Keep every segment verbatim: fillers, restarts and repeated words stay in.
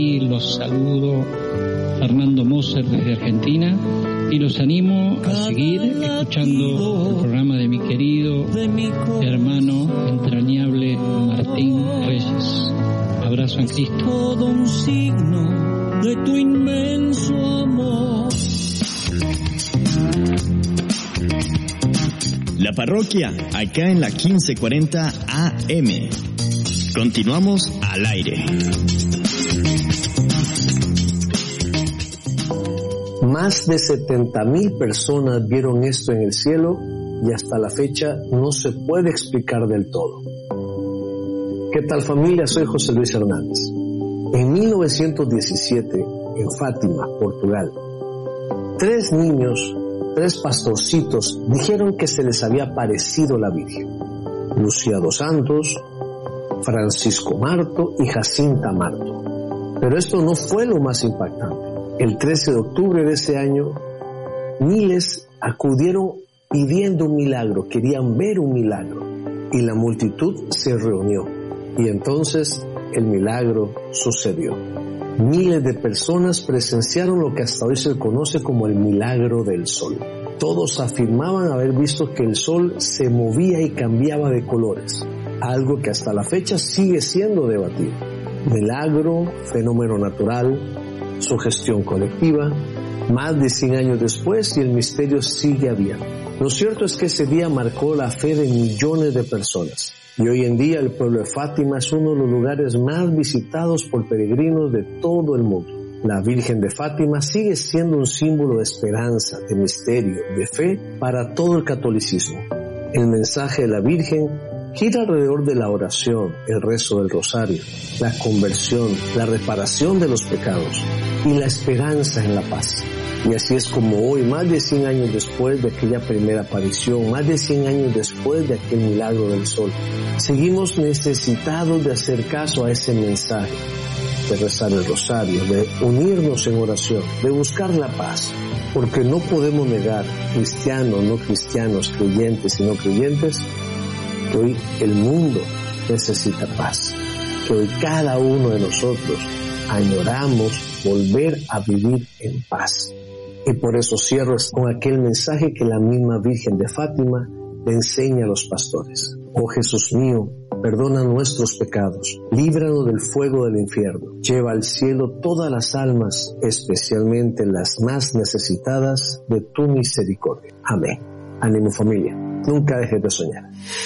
Y los saludo, Fernando Moser desde Argentina, y los animo a seguir escuchando el programa de mi querido hermano entrañable Martín Reyes. Abrazo en Cristo. Todo un signo de tu inmenso amor. La parroquia, acá en la quince cuarenta A M. Continuamos al aire. Más de setenta mil personas vieron esto en el cielo y hasta la fecha no se puede explicar del todo. ¿Qué tal, familia? Soy José Luis Hernández. En mil novecientos diecisiete, en Fátima, Portugal, tres niños, tres pastorcitos, dijeron que se les había aparecido la Virgen. Lucía dos Santos, Francisco Marto y Jacinta Marto. Pero esto no fue lo más impactante. El trece de octubre de ese año, miles acudieron pidiendo un milagro, querían ver un milagro, y la multitud se reunió. Y entonces el milagro sucedió. Miles de personas presenciaron lo que hasta hoy se conoce como el milagro del sol. Todos afirmaban haber visto que el sol se movía y cambiaba de colores, algo que hasta la fecha sigue siendo debatido. Milagro, fenómeno natural, sugestión colectiva, más de cien años después y el misterio sigue abierto. Lo cierto es que ese día marcó la fe de millones de personas y hoy en día el pueblo de Fátima es uno de los lugares más visitados por peregrinos de todo el mundo. La Virgen de Fátima sigue siendo un símbolo de esperanza, de misterio, de fe para todo el catolicismo. El mensaje de la Virgen gira alrededor de la oración, el rezo del rosario, la conversión, la reparación de los pecados y la esperanza en la paz. Y así es como hoy, más de cien años después de aquella primera aparición, más de cien años después de aquel milagro del sol, seguimos necesitados de hacer caso a ese mensaje, de rezar el rosario, de unirnos en oración, de buscar la paz, porque no podemos negar, cristianos, no cristianos, creyentes y no creyentes, que hoy el mundo necesita paz, que hoy cada uno de nosotros añoramos volver a vivir en paz. Y por eso cierro con aquel mensaje que la misma Virgen de Fátima le enseña a los pastores. Oh Jesús mío, perdona nuestros pecados, líbranos del fuego del infierno, lleva al cielo todas las almas, especialmente las más necesitadas de tu misericordia. Amén. Ánimo, familia, nunca dejes de soñar.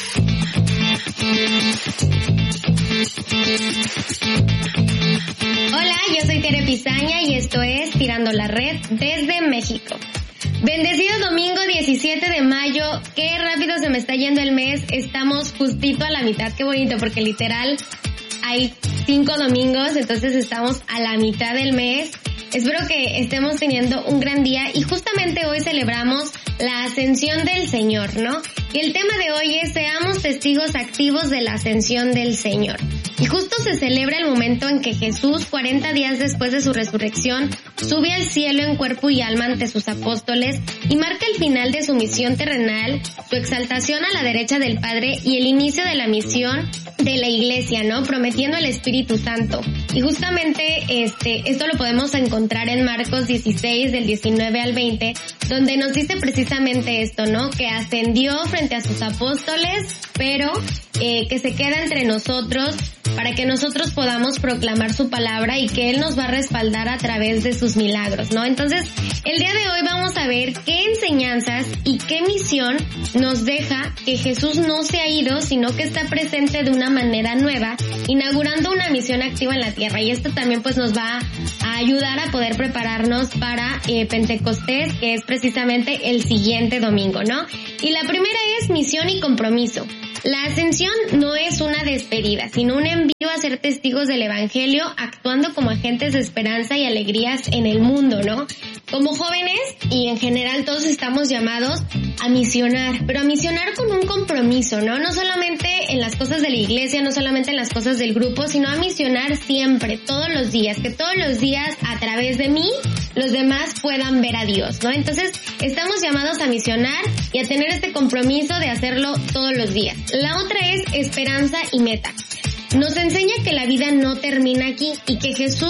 Hola, yo soy Tere Pizaña y esto es Tirando la Red desde México. Bendecido domingo diecisiete de mayo, qué rápido se me está yendo el mes, estamos justito a la mitad, qué bonito, porque literal hay cinco domingos, entonces estamos a la mitad del mes. Espero que estemos teniendo un gran día y justamente hoy celebramos la ascensión del Señor, ¿no? Y el tema de hoy es seamos testigos activos de la ascensión del Señor. Y justo se celebra el momento en que Jesús, cuarenta días después de su resurrección, sube al cielo en cuerpo y alma ante sus apóstoles y marca el final de su misión terrenal, su exaltación a la derecha del Padre y el inicio de la misión de la Iglesia, ¿no? Prometiendo el Espíritu Santo. Y justamente este esto lo podemos encontrar en Marcos dieciséis, del diecinueve al veinte, donde nos dice precisamente esto, ¿no? Que ascendió frente a sus apóstoles, pero eh, que se queda entre nosotros para que nosotros podamos proclamar su palabra y que Él nos va a respaldar a través de sus milagros, ¿no? Entonces, el día de hoy vamos a ver qué enseñanzas y qué misión nos deja que Jesús no se ha ido, sino que está presente de una manera nueva, inaugurando una misión activa en la tierra. Y esto también pues nos va a ayudar a poder prepararnos para eh, Pentecostés, que es precisamente el siguiente domingo, ¿no? Y la primera es misión y compromiso. La ascensión no es una despedida, sino un envío a ser testigos del Evangelio, actuando como agentes de esperanza y alegrías en el mundo, ¿no? Como jóvenes y en general todos estamos llamados a misionar, pero a misionar con un compromiso, ¿no? No solamente en las cosas de la iglesia, no solamente en las cosas del grupo, sino a misionar siempre, todos los días, que todos los días a través de mí los demás puedan ver a Dios, ¿no? Entonces estamos llamados a misionar y a tener este compromiso de hacerlo todos los días. La otra es esperanza y meta. Nos enseña que la vida no termina aquí y que Jesús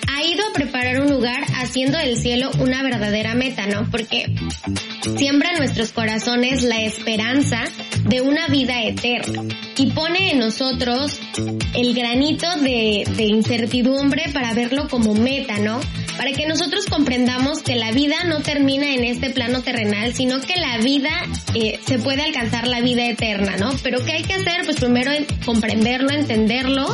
ha ido a preparar un lugar haciendo del cielo una verdadera meta, ¿no? Porque siembra en nuestros corazones la esperanza de una vida eterna y pone en nosotros el granito de, de incertidumbre para verlo como meta, ¿no? Para que nosotros comprendamos que la vida no termina en este plano terrenal, sino que la vida, eh, se puede alcanzar la vida eterna, ¿no? Pero ¿qué hay que hacer? Pues primero comprenderlo, entenderlo,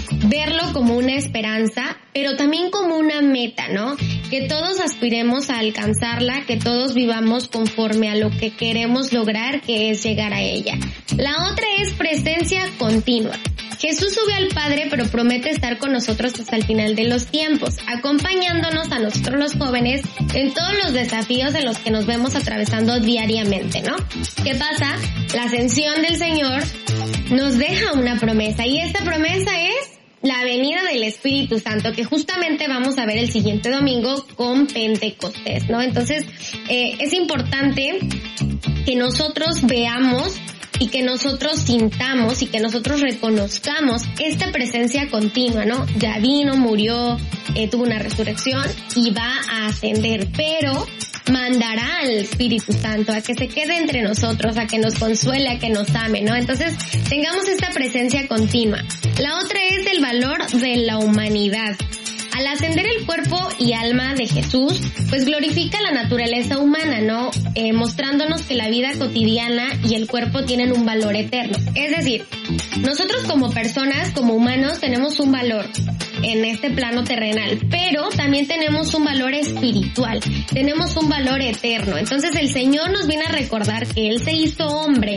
verlo como una esperanza, pero también como una meta, ¿no? Que todos aspiremos a alcanzarla, que todos vivamos conforme a lo que queremos lograr, que es llegar a ella. La otra es presencia continua. Jesús sube al Padre, pero promete estar con nosotros hasta el final de los tiempos, acompañándonos a nosotros los jóvenes en todos los desafíos en los que nos vemos atravesando diariamente, ¿no? ¿Qué pasa? La ascensión del Señor nos deja una promesa, y esta promesa es la venida del Espíritu Santo, que justamente vamos a ver el siguiente domingo con Pentecostés, ¿no? Entonces, eh, es importante que nosotros veamos y que nosotros sintamos y que nosotros reconozcamos esta presencia continua, ¿no? Ya vino, murió, eh, tuvo una resurrección y va a ascender, pero mandará al Espíritu Santo a que se quede entre nosotros, a que nos consuele, a que nos ame, ¿no? Entonces, tengamos esta presencia continua. La otra es el valor de la humanidad. Al ascender el cuerpo y alma de Jesús, pues glorifica la naturaleza humana, ¿no? Eh, mostrándonos que la vida cotidiana y el cuerpo tienen un valor eterno. Es decir, nosotros como personas, como humanos, tenemos un valor en este plano terrenal, pero también tenemos un valor espiritual, tenemos un valor eterno. Entonces el Señor nos viene a recordar que Él se hizo hombre,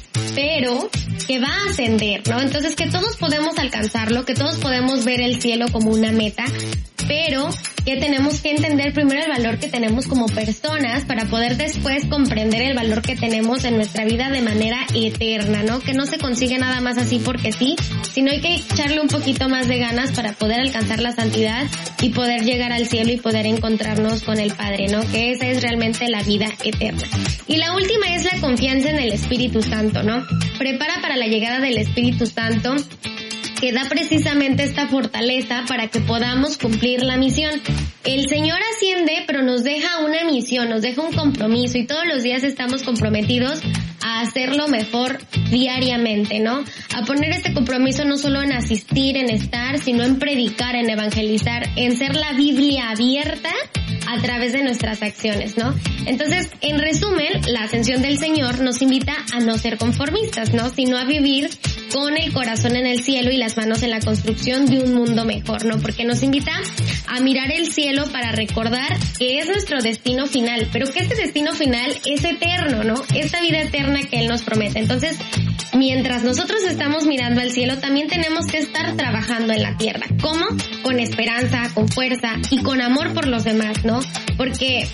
pero que va a ascender, ¿no? Entonces que todos podemos alcanzarlo, que todos podemos ver el cielo como una meta, pero que tenemos que entender primero el valor que tenemos como personas para poder después comprender el valor que tenemos en nuestra vida de manera eterna, ¿no? Que no se consigue nada más así porque sí, sino hay que echarle un poquito más de ganas para poder alcanzar la santidad y poder llegar al cielo y poder encontrarnos con el Padre, ¿no? Que esa es realmente la vida eterna. Y la última es la confianza en el Espíritu Santo, ¿no? Prepara para la llegada del Espíritu Santo, que da precisamente esta fortaleza para que podamos cumplir la misión. El Señor asciende, pero nos deja una misión, nos deja un compromiso, y todos los días estamos comprometidos a hacerlo mejor diariamente, ¿no? A poner este compromiso no solo en asistir, en estar, sino en predicar, en evangelizar, en ser la Biblia abierta a través de nuestras acciones, ¿no? Entonces, en resumen, la ascensión del Señor nos invita a no ser conformistas, ¿no? Sino a vivir con el corazón en el cielo y las manos en la construcción de un mundo mejor, ¿no? Porque nos invita a mirar el cielo para recordar que es nuestro destino final, pero que este destino final es eterno, ¿no? Esta vida eterna que Él nos promete. Entonces, mientras nosotros estamos mirando al cielo, también tenemos que estar trabajando en la tierra. ¿Cómo? Con esperanza, con fuerza y con amor por los demás, ¿no? Porque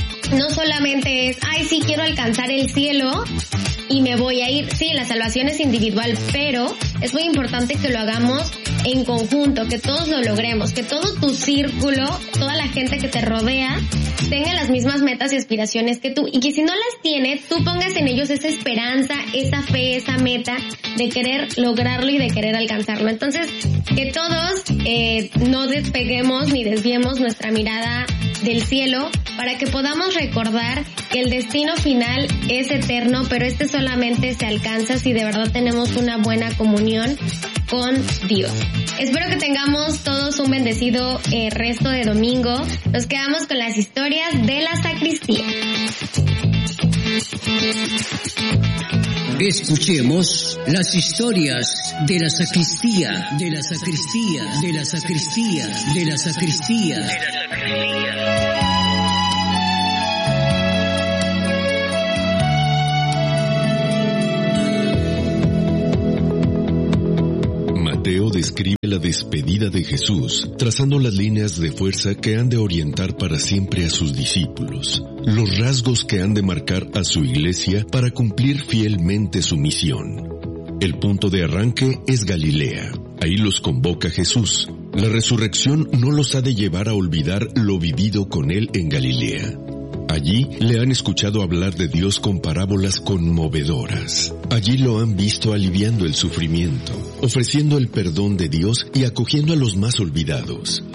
no solamente es, ay, sí, quiero alcanzar el cielo y me voy a ir. Sí, la salvación es individual, pero es muy importante que lo hagamos en conjunto, que todos lo logremos, que todo tu círculo, toda la gente que te rodea, tenga las mismas metas y aspiraciones que tú, y que si no las tiene, tú pongas en ellos esa esperanza, esa fe, esa meta de querer lograrlo y de querer alcanzarlo. Entonces, que todos eh, no despeguemos ni desviemos nuestra mirada del cielo para que podamos recordar que el destino final es eterno, pero este solamente se alcanza si de verdad tenemos una buena comunión con Dios. Espero que tengamos todos un bendecido eh, resto de domingo. Nos quedamos con las historias de la sacristía. Escuchemos las historias de la sacristía, de la sacristía, de la sacristía, de la sacristía, de la sacristía. Mateo describe la despedida de Jesús, trazando las líneas de fuerza que han de orientar para siempre a sus discípulos, los rasgos que han de marcar a su iglesia para cumplir fielmente su misión. El punto de arranque es Galilea. Ahí los convoca Jesús. La resurrección no los ha de llevar a olvidar lo vivido con Él en Galilea. Allí le han escuchado hablar de Dios con parábolas conmovedoras. Allí lo han visto aliviando el sufrimiento, ofreciendo el perdón de Dios y acogiendo a los más olvidados.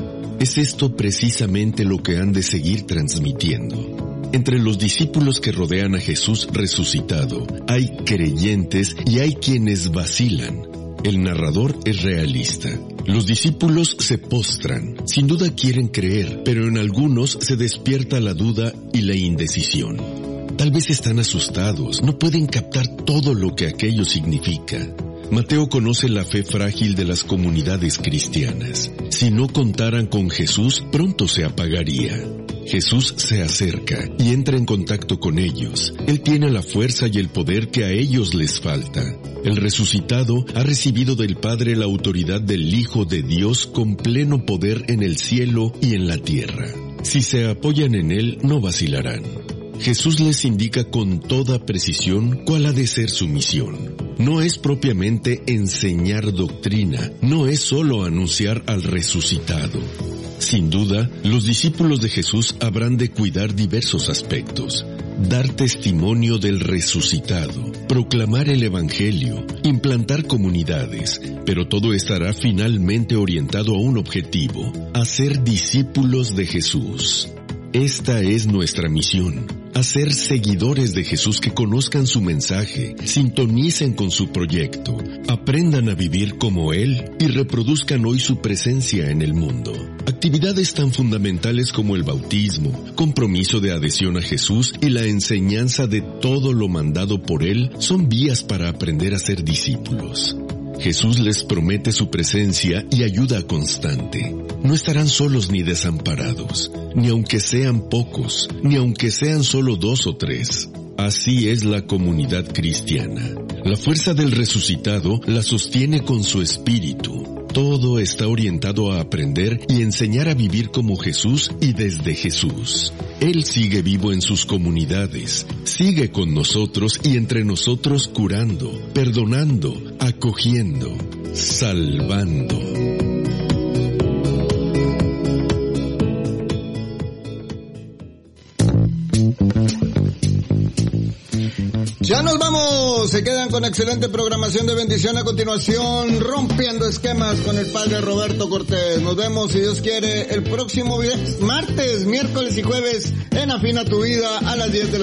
Es esto precisamente lo que han de seguir transmitiendo. Entre los discípulos que rodean a Jesús resucitado, hay creyentes y hay quienes vacilan. El narrador es realista. Los discípulos se postran, sin duda quieren creer, pero en algunos se despierta la duda y la indecisión. Tal vez están asustados, no pueden captar todo lo que aquello significa. Mateo conoce la fe frágil de las comunidades cristianas. Si no contaran con Jesús, pronto se apagaría. Jesús se acerca y entra en contacto con ellos. Él tiene la fuerza y el poder que a ellos les falta. El resucitado ha recibido del Padre la autoridad del Hijo de Dios con pleno poder en el cielo y en la tierra. Si se apoyan en Él, no vacilarán. Jesús les indica con toda precisión cuál ha de ser su misión. No es propiamente enseñar doctrina, no es solo anunciar al resucitado. Sin duda, los discípulos de Jesús habrán de cuidar diversos aspectos. Dar testimonio del resucitado, proclamar el Evangelio, implantar comunidades, pero todo estará finalmente orientado a un objetivo, a ser discípulos de Jesús. Esta es nuestra misión, hacer seguidores de Jesús que conozcan su mensaje, sintonicen con su proyecto, aprendan a vivir como Él y reproduzcan hoy su presencia en el mundo. Actividades tan fundamentales como el bautismo, compromiso de adhesión a Jesús y la enseñanza de todo lo mandado por Él son vías para aprender a ser discípulos. Jesús les promete su presencia y ayuda constante. No estarán solos ni desamparados, ni aunque sean pocos, ni aunque sean solo dos o tres. Así es la comunidad cristiana. La fuerza del resucitado la sostiene con su espíritu. Todo está orientado a aprender y enseñar a vivir como Jesús y desde Jesús. Él sigue vivo en sus comunidades, sigue con nosotros y entre nosotros curando, perdonando, acogiendo, salvando. Ya nos vamos, se quedan con excelente programación de bendición. A continuación, Rompiendo Esquemas con el Padre Roberto Cortés. Nos vemos, si Dios quiere, el próximo martes, miércoles y jueves en Afina tu Vida a las diez de la